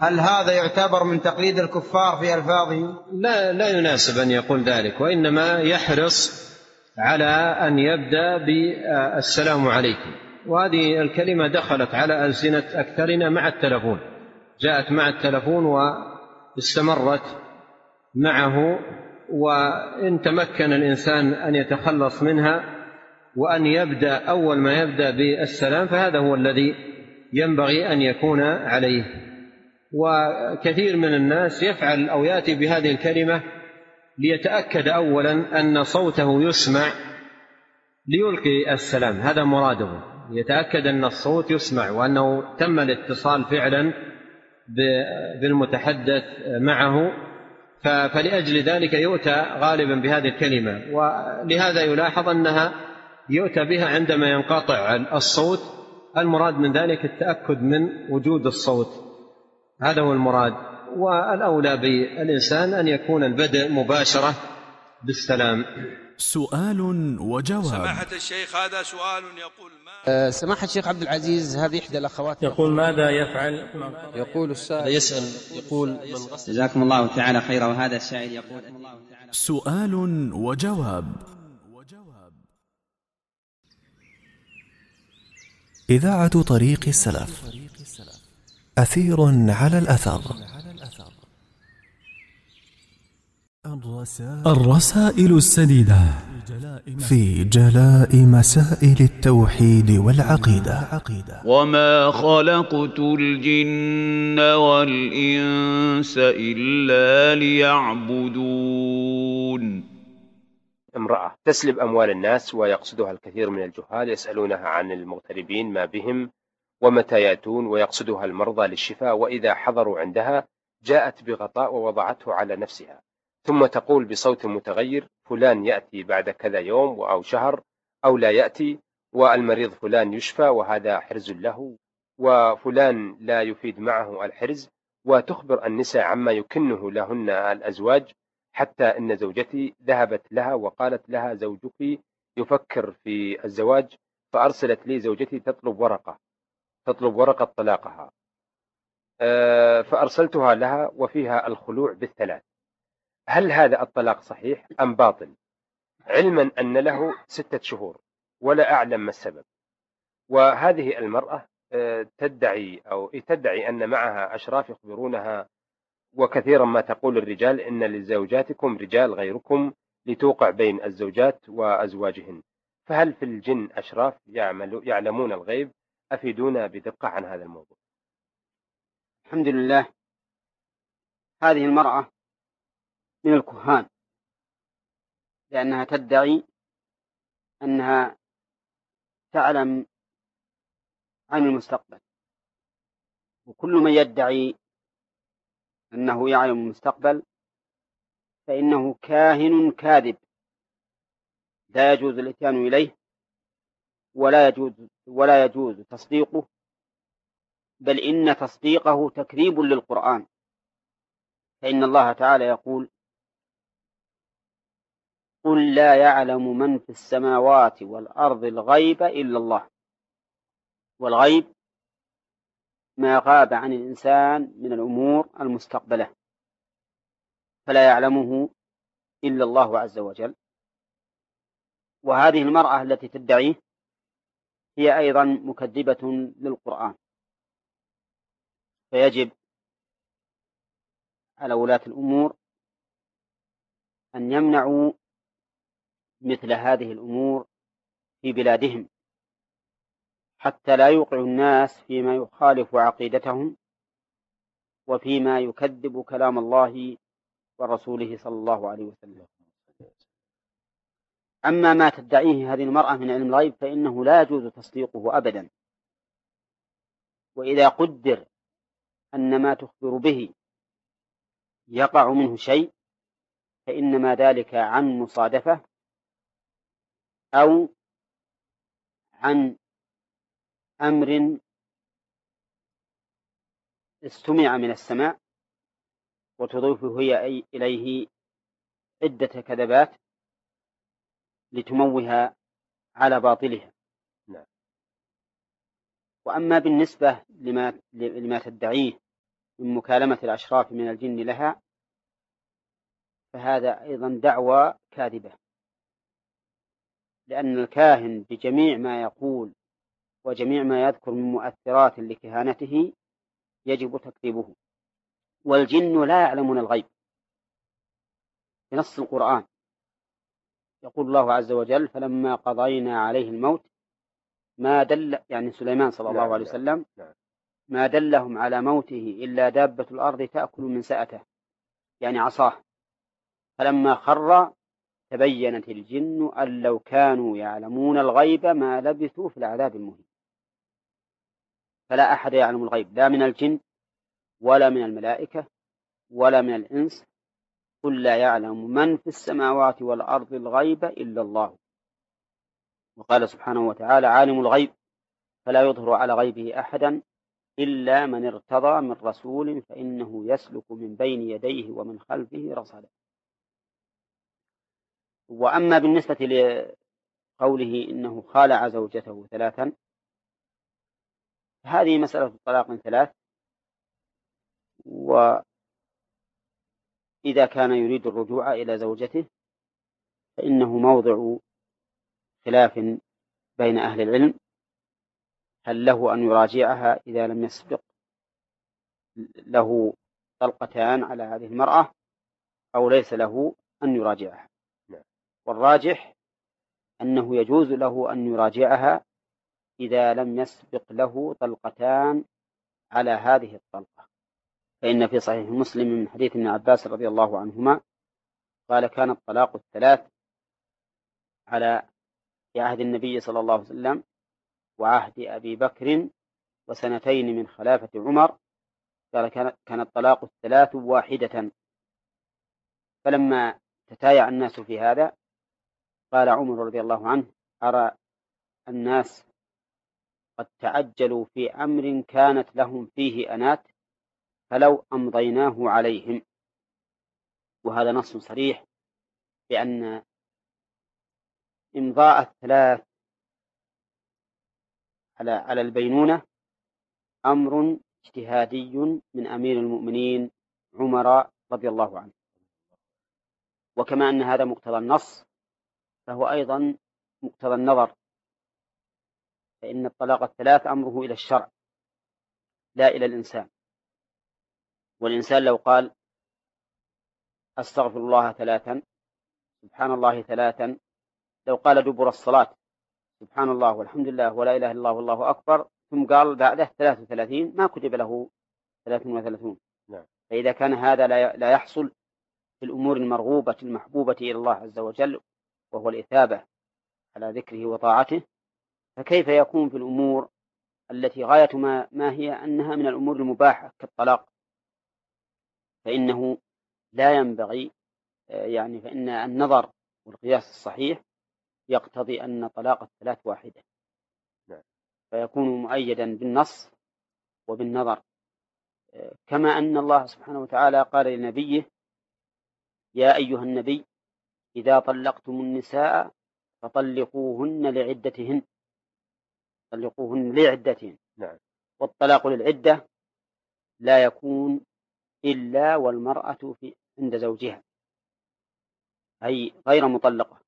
هل هذا يعتبر من تقليد الكفار في ألفاظهم؟ لا يناسب أن يقول ذلك، وإنما يحرص على أن يبدأ بالسلام عليكم. وهذه الكلمة دخلت على ألسنة أكثرنا مع التلفون، جاءت مع التلفون واستمرت معه، وإن تمكن الإنسان أن يتخلص منها وأن يبدأ أول ما يبدأ بالسلام فهذا هو الذي ينبغي أن يكون عليه. وكثير من الناس يفعل أو يأتي بهذه الكلمة ليتأكد أولا أن صوته يسمع ليلقي السلام، هذا مراده، يتأكد أن الصوت يسمع وأنه تم الاتصال فعلا بالمتحدث معه، فلأجل ذلك يؤتى غالبا بهذه الكلمة. ولهذا يلاحظ أنها يؤتى بها عندما ينقطع الصوت، المراد من ذلك التأكد من وجود الصوت، هذا هو المراد. والأولى بالإنسان أن يكون البدء مباشرة بالسلام. سؤال وجواب. سماحة الشيخ، هذا سؤال يقول سماحة الشيخ عبد العزيز، هذه إحدى الأخوات يقول ماذا يفعل؟ يقول السائل يسأل يقول جزاكم الله تعالى خيرا. وهذا السائل يقول سؤال وجواب. إذاعة طريق السلف، أثير على الأثر. الرسائل السديدة في جلاء مسائل التوحيد والعقيدة. وما خلقت الجن والإنس إلا ليعبدون. امرأة تسلب أموال الناس ويقصدها الكثير من الجهال، يسألونها عن المغتربين ما بهم ومتى يأتون، ويقصدها المرضى للشفاء، وإذا حضروا عندها جاءت بغطاء ووضعته على نفسها، ثم تقول بصوت متغير: فلان يأتي بعد كذا يوم أو شهر أو لا يأتي، والمريض فلان يشفى وهذا حرز له، وفلان لا يفيد معه الحرز، وتخبر النساء عما يكنه لهن الأزواج، حتى إن زوجتي ذهبت لها وقالت لها: زوجك يفكر في الزواج، فأرسلت لي زوجتي تطلب ورقة طلاقها، فأرسلتها لها وفيها الخلوع بالثلاث. هل هذا الطلاق صحيح أم باطل؟ علما أن له 6 شهور ولا أعلم ما السبب. وهذه المرأة تدعي أن معها أشراف يخبرونها، وكثيرا ما تقول الرجال: إن لزوجاتكم رجال غيركم لتوقع بين الزوجات وأزواجهن. فهل في الجن أشراف يعلمون الغيب؟ أفيدونا بدقة عن هذا الموضوع. الحمد لله. هذه المرأة من الكهان، لأنها تدعي أنها تعلم عن المستقبل، وكل من يدعي أنه يعلم المستقبل فإنه كاهن كاذب، لا يجوز الإتيان إليه ولا يجوز تصديقه، بل إن تصديقه تكذيب للقرآن، فإن الله تعالى يقول: قل لا يعلم من في السماوات والأرض الغيب إلا الله. والغيب ما غاب عن الإنسان من الأمور المستقبلة، فلا يعلمه إلا الله عز وجل. وهذه المرأة التي تدعيه هي أيضا مكذبة للقرآن، فيجب على ولاة الأمور أن يمنعوا مثل هذه الأمور في بلادهم، حتى لا يوقع الناس فيما يخالف عقيدتهم وفيما يكذب كلام الله ورسوله صلى الله عليه وسلم. أما ما تدعيه هذه المرأة من علم الغيب فإنه لا يجوز تصديقه أبدا. وإذا قدر أن ما تخبر به يقع منه شيء فإنما ذلك عن مصادفة أو عن أمر استمع من السماء، وتضيفه هي إليه عدة كذبات لتموه على باطلها. وأما بالنسبة لما تدعيه من مكالمة الأشراف من الجن لها، فهذا أيضا دعوى كاذبة، لأن الكاهن بجميع ما يقول وجميع ما يذكر من مؤثرات لكهانته يجب تكذيبه. والجن لا يعلمون الغيب، بنص القرآن يقول الله عز وجل: فلما قضينا عليه الموت ما دل، يعني سليمان صلى الله عليه وسلم، ما دلهم على موته إلا دابة الأرض تأكل من سأته، يعني عصاه، فلما خر تبينت الجن أن لو كانوا يعلمون الغيب ما لبثوا في العذاب المهين. فلا أحد يعلم الغيب، لا من الجن ولا من الملائكة ولا من الإنس، قل لا يعلم من في السماوات والأرض الغيب إلا الله. وقال سبحانه وتعالى: عالم الغيب فلا يظهر على غيبه أحدا إلا من ارتضى من رسول فإنه يسلك من بين يديه ومن خلفه رصدا. وأما بالنسبة لقوله إنه خالع زوجته 3، هذه مسألة الطلاق 3، وإذا كان يريد الرجوع إلى زوجته فإنه موضع خلاف بين أهل العلم، هل له أن يراجعها إذا لم يسبق له طلقتان على هذه المرأة أو ليس له أن يراجعها. والراجح أنه يجوز له أن يراجعها إذا لم يسبق له طلقتان على هذه الطلقة، فإن في صحيح مسلم من حديث ابن عباس رضي الله عنهما قال: كان الطلاق 3 على عهد النبي صلى الله عليه وسلم وعهد أبي بكر و2 من خلافة عمر، قال كان الطلاق 3 واحدة. فلما تتايع الناس في هذا قال عمر رضي الله عنه: أرى الناس قد تعجلوا في أمر كانت لهم فيه أنات فلو أمضيناه عليهم. وهذا نص صريح بأن إمضاء 3 على البينونة أمر اجتهادي من أمير المؤمنين عمر رضي الله عنه. وكما أن هذا مقتضى النص فهو أيضا مقتضى النظر، فإن الطلاق 3 أمره إلى الشرع لا إلى الإنسان. والإنسان لو قال أستغفر الله 3، سبحان الله 3، لو قال دبر الصلاة سبحان الله والحمد لله ولا إله إلا الله والله أكبر ثم قال بعده 33 ما كتب له 33. فإذا كان هذا لا يحصل في الأمور المرغوبة المحبوبة إلى الله عز وجل وهو الإثابة على ذكره وطاعته، فكيف يكون في الأمور التي غاية ما هي أنها من الأمور المباحة كالطلاق؟ فإنه لا ينبغي، يعني فإن النظر والقياس الصحيح يقتضي أن طلاق 3 واحدة، فيكون مؤيدا بالنص وبالنظر. كما أن الله سبحانه وتعالى قال لنبيه: يا أيها النبي إذا طلقتم النساء فطلقوهن لعدتهن، طلقوهن لعدتهن. والطلاق للعدة لا يكون إلا والمرأة عند زوجها، أي غير مطلقة،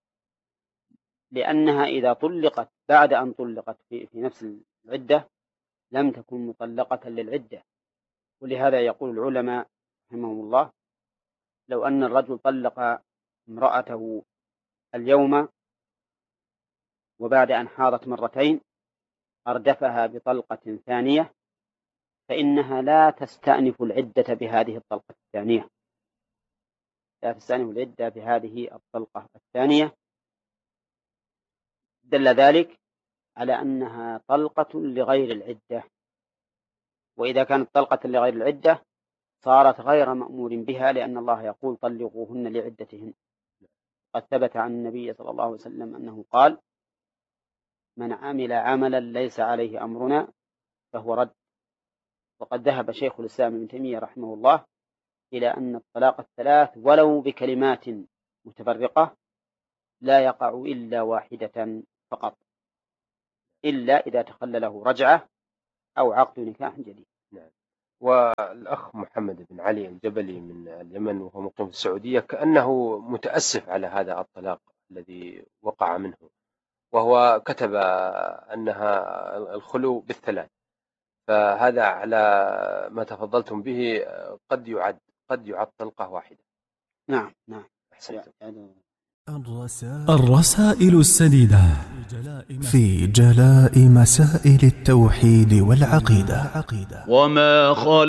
لأنها إذا طلقت بعد أن طلقت في نفس العدة لم تكن مطلقة للعدة. ولهذا يقول العلماء رحمهم الله: لو أن الرجل طلق امرأته اليوم وبعد أن حاضت 2 أردفها بطلقة ثانية فإنها لا تستأنف العدة بهذه الطلقة الثانية، لا تستأنف العدة بهذه الطلقة الثانية. دل ذلك على أنها طلقة لغير العدة، وإذا كانت طلقة لغير العدة صارت غير مأمور بها، لأن الله يقول: طلقوهن لعدتهن. قد ثبت عن النبي صلى الله عليه وسلم أنه قال: من عمل عملا ليس عليه أمرنا فهو رد. وقد ذهب شيخ الإسلام ابن تيمية رحمه الله إلى أن الطلاق 3 ولو بكلمات متفرقة لا يقع إلا واحدة فقط، إلا إذا تخلله رجعة أو عقد نكاح جديد. والأخ محمد بن علي الجبلي من اليمن وهو مقيم في السعودية كأنه متأسف على هذا الطلاق الذي وقع منه، وهو كتب أنها الخلو بالثلاث، فهذا على ما تفضلتم به قد يعد طلقة واحدة. نعم. الرسائل السديدة في جلاء مسائل التوحيد والعقيدة. وما